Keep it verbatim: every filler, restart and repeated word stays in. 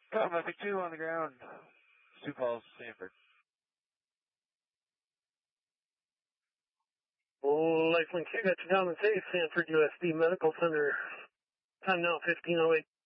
Traffic two on the ground. Sioux Falls, Sanford. Oh, Lifelink, I got you down in safe, Sanford U S D Medical Center. Time now, fifteen oh eight.